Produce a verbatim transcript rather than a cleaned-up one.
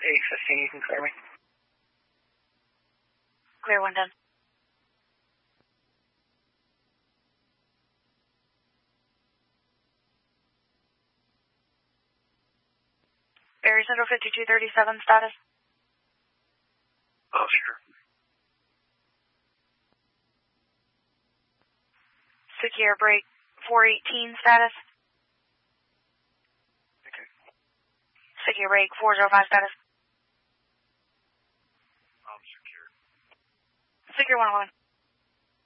eight fifteen, you can clear me. Clear one done. Barry Central fifty-two thirty-seven status. Oh, sure. Secure break four eighteen status. Okay. Secure break four oh five status. I'm secure. Secure one eleven.